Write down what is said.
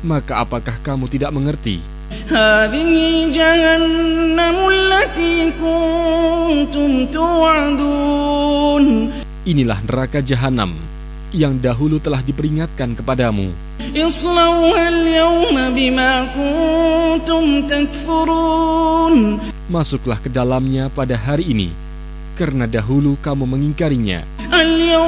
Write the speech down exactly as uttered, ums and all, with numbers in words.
Maka apakah kamu tidak mengerti? هذه جهنم التي كنتم توعدون. Inilah neraka jahanam yang dahulu telah diperingatkan kepadamu. اصلوها اليوم بما كنتم تكفرون. Masuklah ke dalamnya pada hari ini, karena dahulu kamu mengingkarinya.